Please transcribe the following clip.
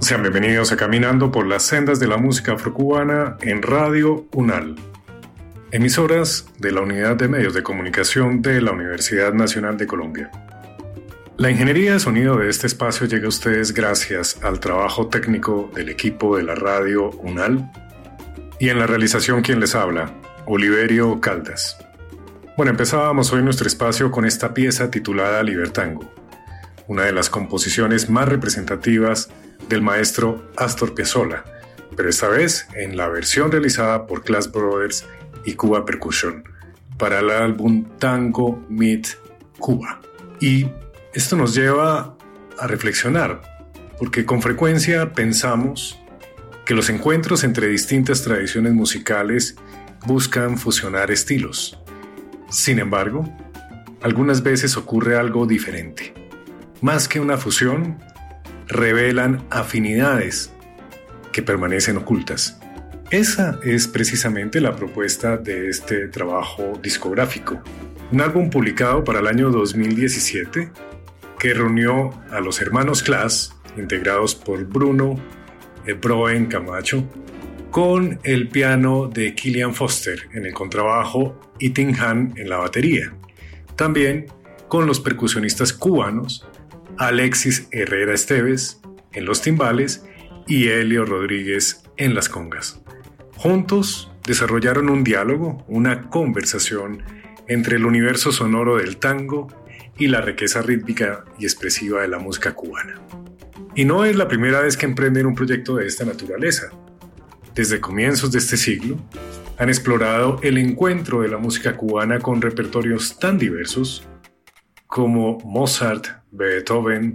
Sean bienvenidos a Caminando por las sendas de la música afrocubana en Radio UNAL, emisoras de la Unidad de Medios de Comunicación de la Universidad Nacional de Colombia. La ingeniería de sonido de este espacio llega a ustedes gracias al trabajo técnico del equipo de la Radio UNAL y en la realización quien les habla, Oliverio Caldas. Bueno, empezábamos hoy nuestro espacio con esta pieza titulada Libertango, una de las composiciones más representativas del maestro Astor Piazzolla, pero esta vez en la versión realizada por Clash Brothers y Cuba Percussion para el álbum Tango Meet Cuba. Y esto nos lleva a reflexionar, porque con frecuencia pensamos que los encuentros entre distintas tradiciones musicales buscan fusionar estilos. Sin embargo, algunas veces ocurre algo diferente. Más que una fusión, revelan afinidades que permanecen ocultas. Esa es precisamente la propuesta de este trabajo discográfico. Un álbum publicado para el año 2017 que reunió a los hermanos Clash, integrados por Bruno Broen Camacho, con el piano de Killian Foster en el contrabajo y Tim Han en la batería. También con los percusionistas cubanos Alexis Herrera Esteves en los timbales y Helio Rodríguez en las congas. Juntos desarrollaron un diálogo, una conversación entre el universo sonoro del tango y la riqueza rítmica y expresiva de la música cubana. Y no es la primera vez que emprenden un proyecto de esta naturaleza. Desde comienzos de este siglo, han explorado el encuentro de la música cubana con repertorios tan diversos como Mozart, Beethoven,